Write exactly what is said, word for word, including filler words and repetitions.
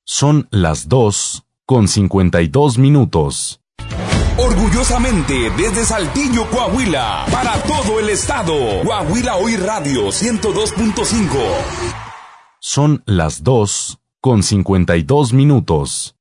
Son las dos con cincuenta y dos minutos. Orgullosamente desde Saltillo, Coahuila, para todo el estado. Coahuila Hoy Radio ciento dos punto cinco. Son las dos con cincuenta y dos minutos.